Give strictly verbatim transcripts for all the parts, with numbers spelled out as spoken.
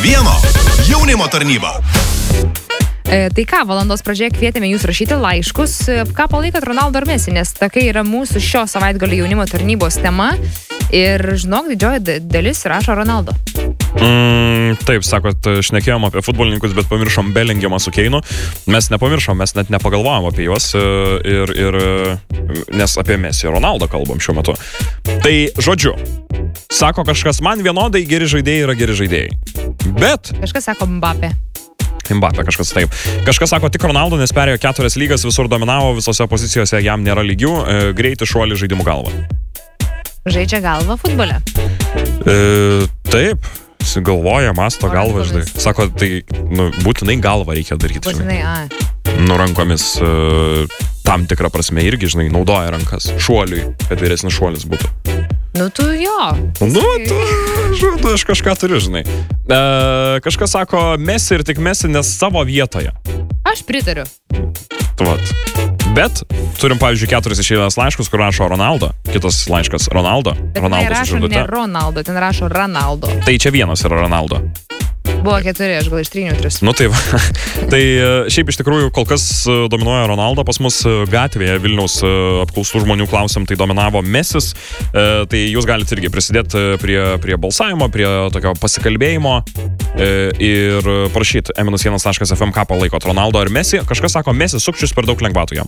Vieno jaunimo tarnyba. E, tai ką, valandos pradžioje kvietėme jūs rašyti laiškus, ką palaikot Ronaldo ar Messi, nes tokia yra mūsų šio savaitgalio jaunimo tarnybos tema ir, žinok, didžioji dalis rašo Ronaldo. Mm, taip, sakot, šnekėjom apie futbolininkus, bet pamiršom Bellingemą su Keinu. Mes nepamiršom, mes net nepagalvojom apie juos ir, ir nes apie Messi ir Ronaldo kalbam šiuo metu. Tai, žodžiu, sako kažkas, man vienodai geri žaidėjai yra geri žaidėjai. Bet... Kažkas sako Mbappé. Mbappé kažkas taip. Kažkas sako tik Ronaldo, nes perėjo keturias lygas, visur dominavo, visose pozicijose jam nėra lygių, e, greitį šuolį žaidimų galvą. Žaidžia galvą futbole? E, taip, galvoja, masto galvą, žinai. Sako, tai nu, būtinai galvą reikia daryti. Būtinai, a. Nu, rankomis e, tam tikrą prasme irgi, žinai, naudoja rankas šuoliui, kad vyresnis šuolis būtų. Nu, tu jo. Nu, tu, žinai, aš kažką turiu, žinai. E, kažkas sako, Messi ir tik Messi, nes savo vietoje. Aš pritariu. Vat. Bet turim, pavyzdžiui, keturis išėlės laiškus, kur rašo Ronaldo. Kitas laiškas Ronaldo. Bet Ronaldo ten rašo ne Ronaldo, ten rašo Ronaldo. Tai čia vienas yra Ronaldo. Buvo keturi, aš gal ištryniau tris. Nu tai va. Tai šiaip iš tikrųjų kol kas dominuoja Ronaldo. Pas mus gatvėje Vilniaus apklaustų žmonių klausim, tai dominavo Messis. Tai jūs galite irgi prisidėti prie, prie balsavimo, prie tokio pasikalbėjimo ir parašyti e minus vienas taškas ef em ką palaikot Ronaldo ar Messi. Kažkas sako, Messi sukčius per daug lengvatų jam.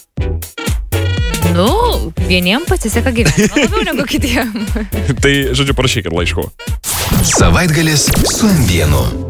Nu, vieniem pasiseka gyvenimą labiau negu kitiem. Tai, žodžiu, parašykit laiškų. Savaitgalis su M vienu.